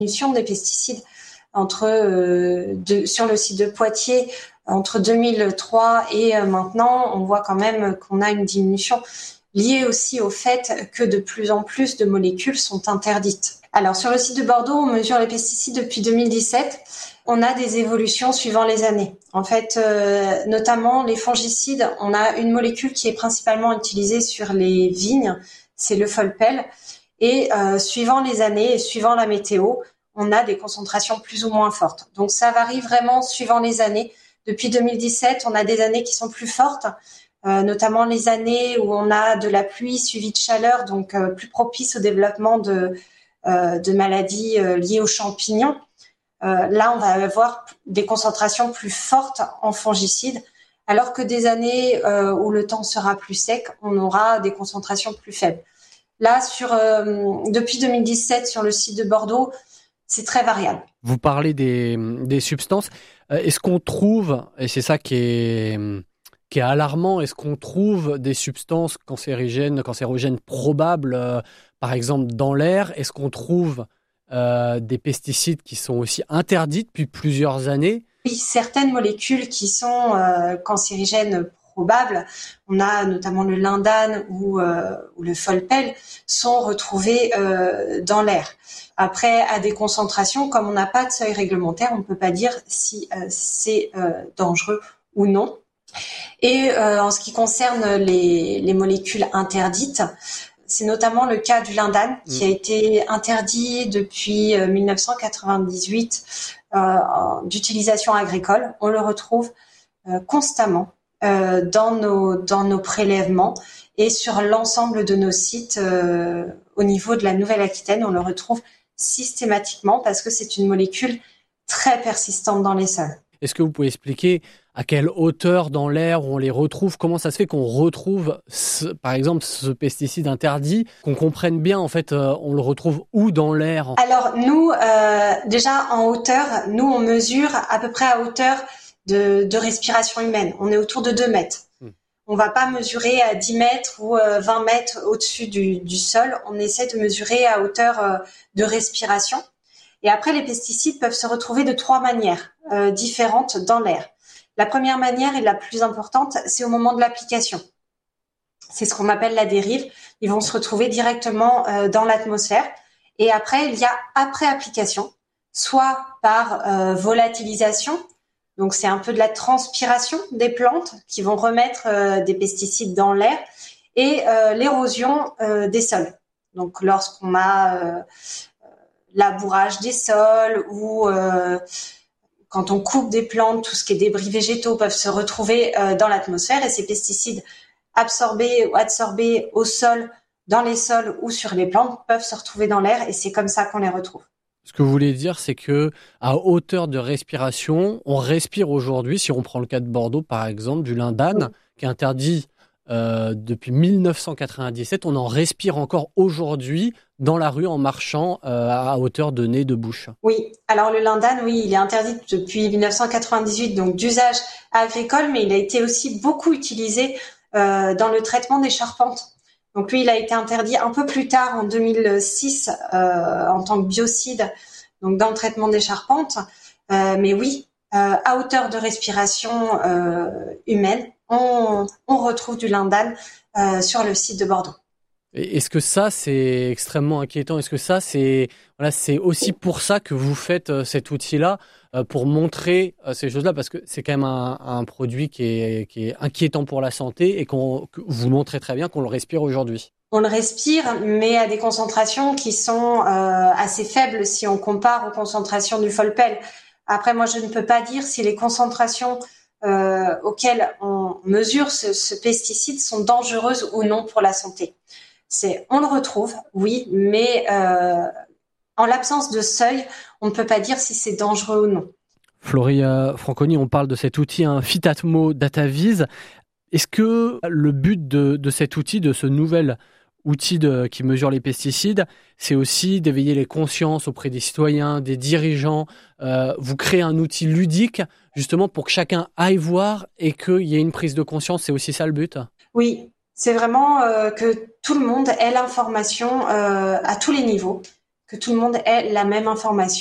diminution des pesticides sur le site de Poitiers entre 2003 et maintenant. On voit quand même qu'on a une diminution liée aussi au fait que de plus en plus de molécules sont interdites. Alors sur le site de Bordeaux, on mesure les pesticides depuis 2017. On a des évolutions suivant les années. En fait, notamment les fongicides, on a une molécule qui est principalement utilisée sur les vignes, c'est le Folpel. Et suivant les années et suivant la météo, on a des concentrations plus ou moins fortes. Donc ça varie vraiment suivant les années. Depuis 2017, on a des années qui sont plus fortes, notamment les années où on a de la pluie suivie de chaleur, donc plus propice au développement de maladies liées aux champignons. Là, on va avoir des concentrations plus fortes en fongicides, alors que des années où le temps sera plus sec, on aura des concentrations plus faibles. Là, depuis 2017, sur le site de Bordeaux, c'est très variable. Vous parlez des substances. Est-ce qu'on trouve, et c'est ça qui est alarmant, est-ce qu'on trouve des substances cancérogènes probables, par exemple dans l'air? Est-ce qu'on trouve des pesticides qui sont aussi interdits depuis plusieurs années? Oui, certaines molécules qui sont cancérigènes probables, on a notamment le lindane ou le Folpel, sont retrouvées dans l'air. Après, à des concentrations, comme on n'a pas de seuil réglementaire, on ne peut pas dire si c'est dangereux ou non. Et en ce qui concerne les molécules interdites, c'est notamment le cas du lindane qui a été interdit depuis 1998 d'utilisation agricole. On le retrouve constamment dans nos prélèvements et sur l'ensemble de nos sites au niveau de la Nouvelle-Aquitaine, on le retrouve systématiquement parce que c'est une molécule très persistante dans les sols. Est-ce que vous pouvez expliquer à quelle hauteur dans l'air on les retrouve? Comment ça se fait qu'on retrouve, par exemple, ce pesticide interdit? Qu'on comprenne bien, en fait, on le retrouve où dans l'air? Alors, nous, déjà en hauteur, nous, on mesure à peu près à hauteur de respiration humaine. On est autour de 2 mètres. On va pas mesurer à 10 mètres ou 20 mètres au-dessus du sol. On essaie de mesurer à hauteur de respiration. Et après, les pesticides peuvent se retrouver de 3 manières différentes dans l'air. La première manière et la plus importante, c'est au moment de l'application. C'est ce qu'on appelle la dérive. Ils vont se retrouver directement dans l'atmosphère. Et après, il y a après application, soit par volatilisation. Donc, c'est un peu de la transpiration des plantes qui vont remettre des pesticides dans l'air et l'érosion des sols. Donc, lorsqu'on a labourage des sols ou quand on coupe des plantes, tout ce qui est débris végétaux peuvent se retrouver dans l'atmosphère et ces pesticides absorbés ou adsorbés au sol, dans les sols ou sur les plantes peuvent se retrouver dans l'air et c'est comme ça qu'on les retrouve. Ce que vous voulez dire, c'est que à hauteur de respiration, on respire aujourd'hui, si on prend le cas de Bordeaux par exemple, du lindane, qui est interdit depuis 1997, on en respire encore aujourd'hui dans la rue en marchant à hauteur de nez, de bouche. Oui, alors le lindane, oui, il est interdit depuis 1998, donc d'usage agricole, mais il a été aussi beaucoup utilisé dans le traitement des charpentes. Donc lui, il a été interdit un peu plus tard, en 2006, en tant que biocide, donc dans le traitement des charpentes. Mais oui, à hauteur de respiration humaine, on retrouve du lindane sur le site de Bordeaux. Et est-ce que ça, c'est extrêmement inquiétant? Est-ce que ça, c'est aussi pour ça que vous faites cet outil-là, pour montrer ces choses-là? Parce que c'est quand même un produit qui est inquiétant pour la santé et que vous montrez très bien qu'on le respire aujourd'hui. On le respire, mais à des concentrations qui sont assez faibles si on compare aux concentrations du Folpel. Après, moi, je ne peux pas dire si les concentrations auxquelles on mesure ce pesticide sont dangereuses ou non pour la santé. On le retrouve, oui, mais en l'absence de seuil, on ne peut pas dire si c'est dangereux ou non. Florie Franconi, on parle de cet outil, Phytatmo DataVis. Est-ce que le but de cet outil, de ce nouvel outil qui mesure les pesticides, c'est aussi d'éveiller les consciences auprès des citoyens, des dirigeants? Vous créez un outil ludique, justement, pour que chacun aille voir et qu'il y ait une prise de conscience. C'est aussi ça le but? Oui, c'est vraiment que tout le monde ait l'information à tous les niveaux, que tout le monde ait la même information.